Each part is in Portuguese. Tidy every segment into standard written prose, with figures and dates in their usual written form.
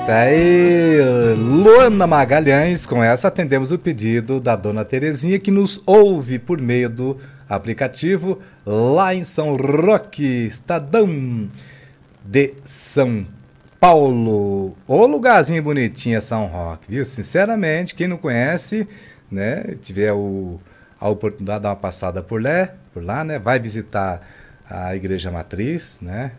Aí, Luana Magalhães, com essa atendemos o pedido da dona Terezinha, que nos ouve por meio do aplicativo lá em São Roque, Estadão de São Paulo. Ô lugarzinho bonitinho é São Roque, viu? Sinceramente, quem não conhece, né, tiver a oportunidade de dar uma passada por lá, né, vai visitar a Igreja Matriz, né?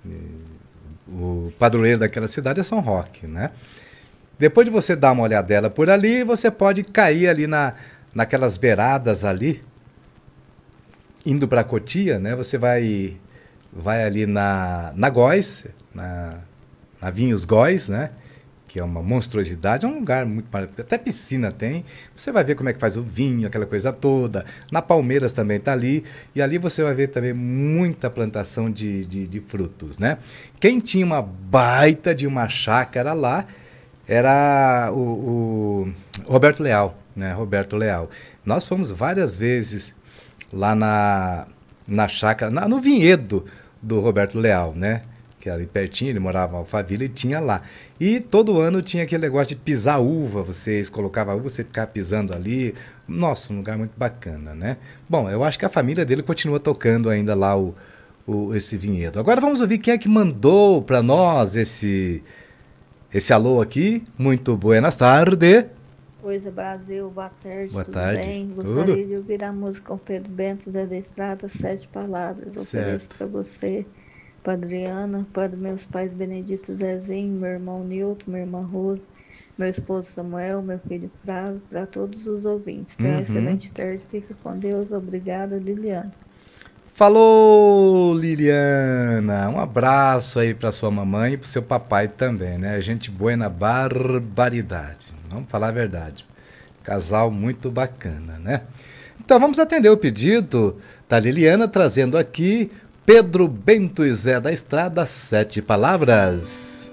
O padroeiro daquela cidade é São Roque, né? Depois de você dar uma olhadela por ali, você pode cair ali naquelas beiradas ali, indo para Cotia, né? Você vai ali na Góis, na Vinhos Góis, né? Que é uma monstruosidade, é um lugar muito maravilhoso, até piscina tem, você vai ver como é que faz o vinho, aquela coisa toda, na Palmeiras também tá ali, e ali você vai ver também muita plantação de frutos, né? Quem tinha uma baita de uma chácara lá era o Roberto Leal, né? Roberto Leal. Nós fomos várias vezes lá na chácara, no vinhedo do Roberto Leal, né? Que era ali pertinho, ele morava em Alphaville e tinha lá. E todo ano tinha aquele negócio de pisar uva, vocês colocavam uva, você ficava pisando ali. Nossa, um lugar muito bacana, né? Bom, eu acho que a família dele continua tocando ainda lá esse vinhedo. Agora vamos ouvir quem é que mandou para nós esse alô aqui. Muito buenas tardes. Coisa Brasil, boa tarde, Boa tudo tarde. bem? Tudo? Gostaria de ouvir a música com Pedro Bento, Zé da Estrada, 7 palavras. Ofereço para você, para Adriana, para meus pais Benedito Zezinho, meu irmão Nilton, minha irmã Rose, meu esposo Samuel, meu filho Flávio, para todos os ouvintes. Tenha uma excelente tarde, fique com Deus, obrigada, Liliana. Falou, Liliana. Um abraço aí para sua mamãe e para seu papai também, né? Gente boa na barbaridade. Vamos falar a verdade. Casal muito bacana, né? Então vamos atender o pedido da Liliana, trazendo aqui Pedro Bento e Zé da Estrada, 7 palavras.